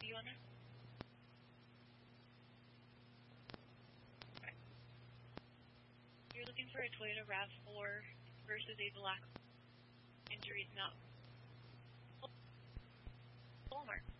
you on that? Right. You're looking for a Toyota RAV4 versus a black injuries, not Walmart.